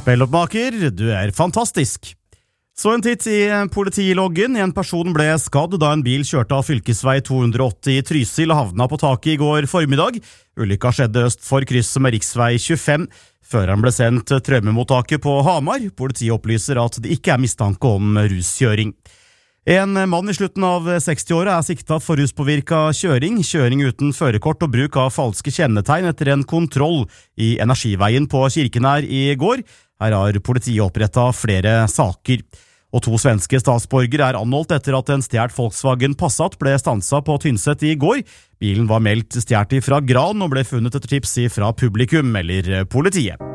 Spelloppmaker, du fantastisk. Så en titt i politiloggen. En person ble skadd da en bil kjørte av fylkesvei 280 i Trysil og havna på taket i går formiddag. Ulykka skjedde øst for krysset med riksvei 25. Føreren ble sendt til traumemottaket på Hamar. Politiet opplyser at det ikke mistanke om ruskjøring. En mann i slutten av 60-åra siktet for ruspåvirka kjøring uten førerkort og bruk av falske kjennetegn etter en kontroll i Energiveien på Kirkenær i går. Her har politiet opprettet flere saker. Og 2 svenske statsborgere anholdt etter at en stjert Volkswagen Passat ble stanset på Tynset i går. Bilen var meldt stjert fra Gran og ble funnet etter tips fra publikum eller politiet.